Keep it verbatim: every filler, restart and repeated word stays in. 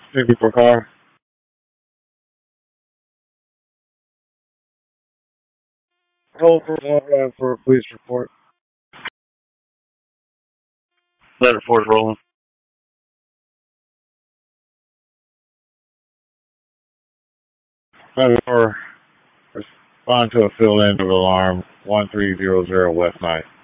Thank you for calling. Hold for one line for a police report. Letter force rolling. Letter for respond to a field end of alarm one three zero zero West Night.